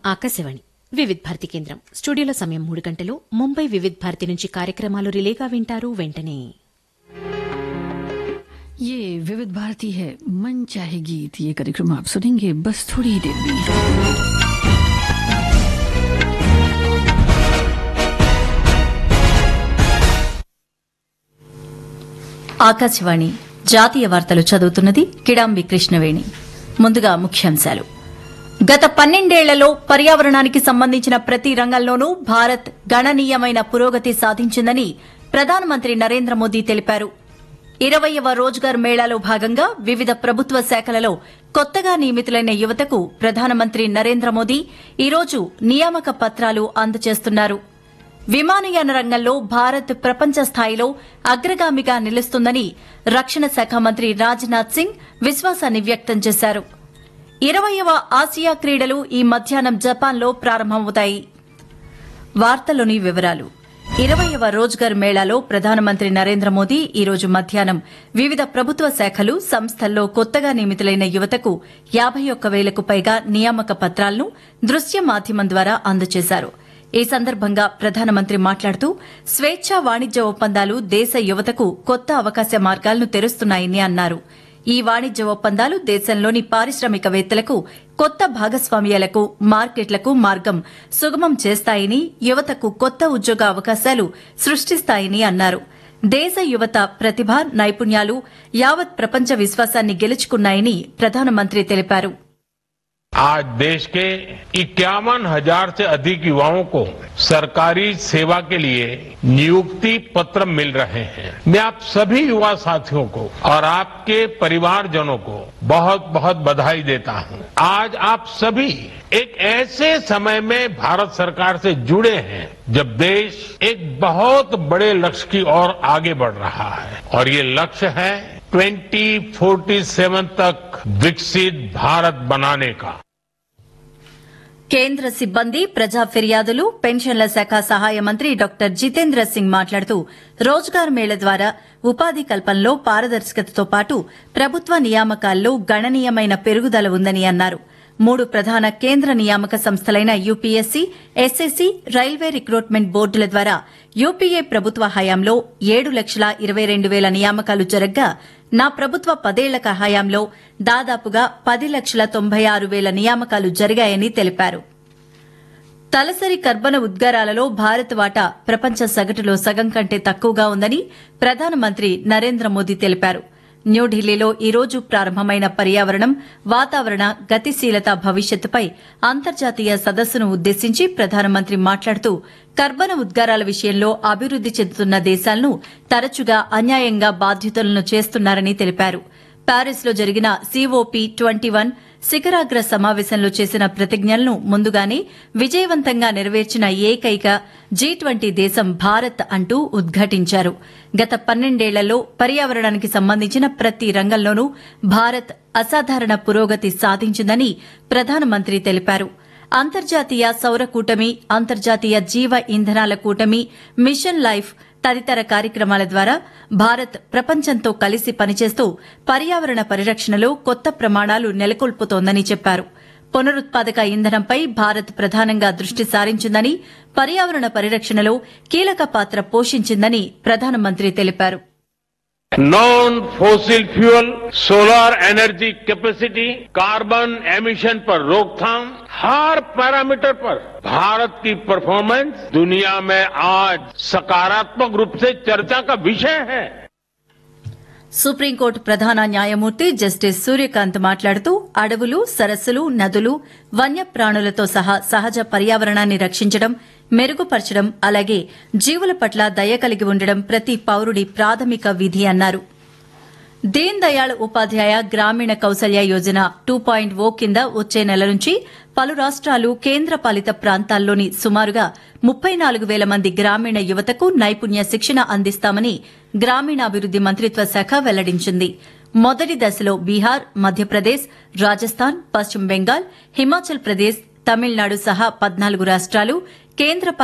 ఆకాశవాణి వివిధ్ భారతి కేంద్రం స్టూడియోలో సమయం 3 గంటలు. ముంబై వివిధ్ భారతి నుంచి కార్యక్రమాలు రిలేగా వింటారు వెంటనే. ये विविध भारती है, मन चाहे गीत. ये कार्यक्रम आप सुनेंगे बस थोड़ी ही देर में. ఆకాశవాణి జాతీయ వార్తలు చదువుతున్నది కిడాంబి కృష్ణవేణి. ముందుగా ముఖ్యాంశాలు. గత 12 ఏళ్లలో పర్యావరణానికి సంబంధించిన ప్రతి రంగంలోనూ భారత్ గణనీయమైన పురోగతి సాధించిందని ప్రధానమంత్రి నరేంద్ర మోదీ తెలిపారు. 20వ రోజ్గార్ మేళాలో భాగంగా వివిధ ప్రభుత్వ శాఖలలో కొత్తగా నియమితులైన యువతకు ప్రధానమంత్రి నరేంద్ర మోదీ ఈరోజు నియామక పత్రాలు అందజేస్తున్నారు. విమానయాన రంగంలో భారత్ ప్రపంచ స్థాయిలో అగ్రగామిగా నిలుస్తుందని రక్షణ శాఖ మంత్రి రాజ్నాథ్ సింగ్ విశ్వాసాన్ని వ్యక్తం చేశారు. 20వ ఆసియా క్రీడలు ఈ మధ్యాహ్నం జపాన్లో ప్రారంభమవుతాయి. వార్తల్లోని వివరాలు. 20వ రోజ్గార్ మేళాలో ప్రధానమంత్రి నరేంద్ర మోదీ ఈరోజు మధ్యాహ్నం వివిధ ప్రభుత్వ శాఖలు, సంస్థల్లో కొత్తగా నియమితులైన యువతకు 51,000కు పైగా నియామక పత్రాలను దృశ్య మాధ్యమం ద్వారా అందజేశారు. ఈ సందర్భంగా ప్రధానమంత్రి మాట్లాడుతూ స్వేచ్ఛా వాణిజ్య ఒప్పందాలు దేశ యువతకు కొత్త అవకాశ మార్గాలను తెరుస్తున్నాయని అన్నారు. ఈ వాణిజ్య ఒప్పందాలు దేశంలోని పారిశ్రామికవేత్తలకు కొత్త భాగస్వామ్యాలకు, మార్కెట్లకు మార్గం సుగమం చేస్తాయని, యువతకు కొత్త ఉద్యోగ అవకాశాలు సృష్టిస్తాయని అన్నారు. దేశ యువత ప్రతిభ, నైపుణ్యాలు యావత్ ప్రపంచ విశ్వాసాన్ని గెలుచుకున్నాయని ప్రధానమంత్రి తెలిపారు. आज देश के 51,000 से अधिक युवाओं को सरकारी सेवा के लिए नियुक्ति पत्र मिल रहे हैं. मैं आप सभी युवा साथियों को और आपके परिवारजनों को बहुत बहुत बधाई देता हूं. आज आप सभी एक ऐसे समय में भारत सरकार से जुड़े हैं जब देश एक बहुत बड़े लक्ष्य की ओर आगे बढ़ रहा है और ये लक्ष्य है 2047 तक विकसित भारत बनाने का. కేంద్ర సిబ్బంది, ప్రజా ఫిర్యాదులు, పెన్షన్ల శాఖ సహాయ మంత్రి డాక్టర్ జితేంద్ర సింగ్ మాట్లాడుతూ రోజ్గార్ మేళ ద్వారా ఉపాధి కల్పనలో పారదర్శకతతో పాటు ప్రభుత్వ నియామకాల్లో గణనీయమైన పెరుగుదల ఉందని అన్నారు. 3 ప్రధాన కేంద్ర నియామక సంస్థలైన యూపీఎస్సీ, ఎస్ఎస్సీ, రైల్వే రిక్రూట్మెంట్ బోర్డుల ద్వారా యూపీఏ ప్రభుత్వ హయాంలో 7,22,000 నియామకాలు జరగ్గా నా ప్రభుత్వ 10 ఏళ్ల హయాంలో దాదాపుగా 10,96,000 నియామకాలు జరిగాయని తెలిపారు. తలసరి కర్బన ఉద్గారాలలో భారత్ వాటా ప్రపంచ సగటులో సగం కంటే తక్కువగా ఉందని ప్రధానమంత్రి నరేంద్ర మోదీ తెలిపారు. న్యూఢిల్లీలో ఈరోజు ప్రారంభమైన పర్యావరణం, వాతావరణ, గతిశీలత భవిష్యత్తుపై అంతర్జాతీయ సదస్సును ఉద్దేశించి ప్రధానమంత్రి మాట్లాడుతూ కర్బన ఉద్గారాల విషయంలో అభివృద్ది చెందుతున్న దేశాలను తరచుగా అన్యాయంగా బాధ్యతలను చేస్తున్నారని తెలిపారు. ప్యారిస్లో జరిగిన COP21 శిఖరాగ్ర సమావేశంలో చేసిన ప్రతిజ్ఞలను ముందుగానే విజయవంతంగా నెరవేర్చిన ఏకైక G20 దేశం భారత్ అంటూ ఉద్ఘాటించారు. గత 12 ఏళ్లలో పర్యావరణానికి సంబంధించిన ప్రతి రంగంలోనూ భారత్ అసాధారణ పురోగతి సాధించిందని ప్రధానమంత్రి తెలిపారు. అంతర్జాతీయ సౌర కూటమి, అంతర్జాతీయ జీవ ఇంధనాల కూటమి, మిషన్ లైఫ్ తదితర కార్యక్రమాల ద్వారా భారత్ ప్రపంచంతో కలిసి పనిచేస్తూ పర్యావరణ పరిరక్షణలో కొత్త ప్రమాణాలు నెలకొల్పుతోందని చెప్పారు. పునరుత్పాదక ఇంధనంపై భారత్ ప్రధానంగా దృష్టి సారించిందని, పర్యావరణ పరిరక్షణలో కీలక పాత్ర పోషించిందని ప్రధానమంత్రి తెలిపారు. Non fossil fuel, solar energy capacity, carbon emission पर रोकथाम, हर पैरामीटर पर भारत की परफॉर्मेंस दुनिया में आज सकारात्मक रूप से चर्चा का विषय है. సుప్రీంకోర్టు ప్రధాన న్యాయమూర్తి జస్టిస్ సూర్యకాంత్ మాట్లాడుతూ అడవులు, సరస్సులు, నదులు, వన్యప్రాణులతో సహా సహజ పర్యావరణాన్ని రక్షించడం, మెరుగుపరచడం, అలాగే జీవుల పట్ల దయ కలిగి ఉండడం ప్రతి పౌరుడి ప్రాథమిక విధి అన్నారు. దీన్ దయాళ్ ఉపాధ్యాయ గ్రామీణ కౌశల్య యోజన 2.0 కింద వచ్చే నెల నుంచి పలు రాష్ట్రాలు, కేంద్రపాలిత ప్రాంతాల్లోని సుమారుగా 34,000 మంది గ్రామీణ యువతకు నైపుణ్య శిక్షణ అందిస్తామని గ్రామీణాభివృద్ది మంత్రిత్వ శాఖ వెల్లడించింది. మొదటి దశలో బీహార్, మధ్యప్రదేశ్, రాజస్థాన్, పశ్చిమ బెంగాల్, హిమాచల్ ప్రదేశ్, తమిళనాడు సహా 14 రాష్ట్రాలు, కేంద్ర